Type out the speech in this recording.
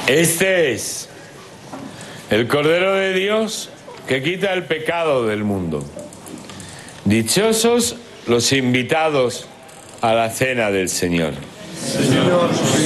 Este es el Cordero de Dios que quita el pecado del mundo. Dichosos los invitados a la cena del Señor. Señor,